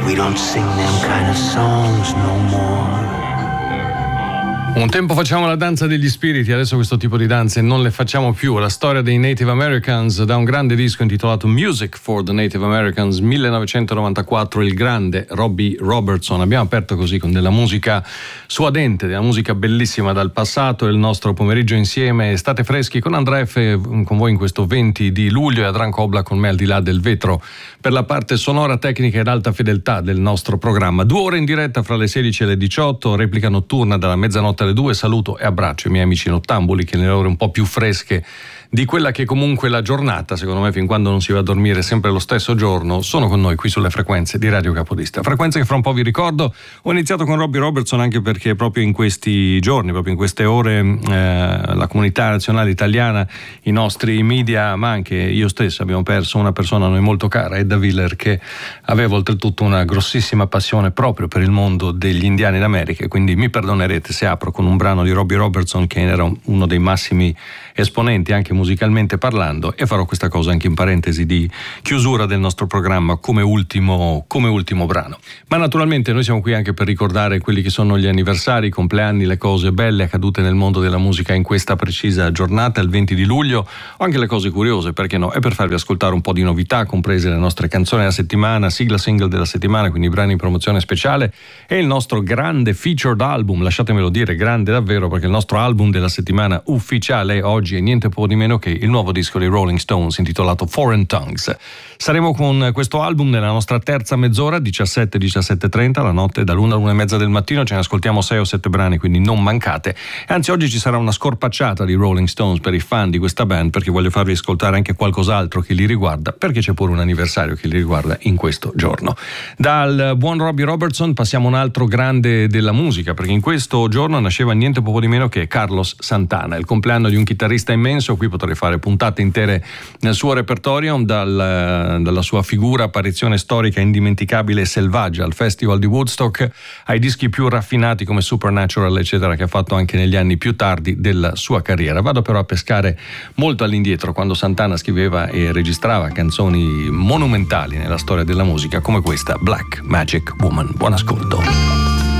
We don't sing them kind of songs no more. Un tempo facciamo la danza degli spiriti, adesso questo tipo di danze non le facciamo più. La storia dei Native Americans da un grande disco intitolato Music for the Native Americans, 1994, il grande Robbie Robertson. Abbiamo aperto così con della musica suadente, della musica bellissima dal passato, il nostro pomeriggio insieme. State freschi con Andrea F con voi in questo 20 di luglio e Adrian Cobla con me al di là del vetro per la parte sonora, tecnica ed alta fedeltà del nostro programma. 2 ore in diretta fra le 16 e le 18, replica notturna dalla mezzanotte alle 2. Saluto e abbraccio i miei amici nottambuli che nelle ore un po' più fresche di quella che comunque la giornata, secondo me fin quando non si va a dormire sempre lo stesso giorno, sono con noi qui sulle frequenze di Radio Capodista. Frequenze che fra un po' vi ricordo. Ho iniziato con Robbie Robertson anche perché proprio in questi giorni, proprio in queste ore, la comunità nazionale italiana, i nostri media, ma anche io stesso abbiamo perso una persona a noi molto cara, Edda Willer, che aveva oltretutto una grossissima passione proprio per il mondo degli indiani d'America, quindi mi perdonerete se apro con un brano di Robbie Robertson che era uno dei massimi esponenti anche musicalmente parlando, e farò questa cosa anche in parentesi di chiusura del nostro programma come ultimo brano. Ma naturalmente noi siamo qui anche per ricordare quelli che sono gli anniversari, i compleanni, le cose belle accadute nel mondo della musica in questa precisa giornata, il 20 di luglio, o anche le cose curiose, perché no, e per farvi ascoltare un po' di novità, comprese le nostre canzoni della settimana, sigla single della settimana, quindi brani in promozione speciale, e il nostro grande featured album, lasciatemelo dire, grande davvero, perché il nostro album della settimana ufficiale oggi è niente po' di meno che il nuovo disco dei Rolling Stones intitolato Foreign Tongues. Saremo con questo album nella nostra terza mezz'ora, 17:30, la notte dall'1 all'1:30 del mattino, ce ne ascoltiamo 6 o 7 brani, quindi non mancate. E anzi, oggi ci sarà una scorpacciata di Rolling Stones per i fan di questa band, perché voglio farvi ascoltare anche qualcos'altro che li riguarda, perché c'è pure un anniversario che li riguarda in questo giorno. Dal buon Robbie Robertson passiamo a un altro grande della musica, perché in questo giorno nasceva niente poco di meno che Carlos Santana, il compleanno di un chitarrista immenso. Qui potrei fare puntate intere nel suo repertorio, dalla sua figura, apparizione storica indimenticabile e selvaggia al Festival di Woodstock, ai dischi più raffinati come Supernatural eccetera, che ha fatto anche negli anni più tardi della sua carriera. Vado però a pescare molto all'indietro, quando Santana scriveva e registrava canzoni monumentali nella storia della musica come questa, Black Magic Woman. Buon ascolto.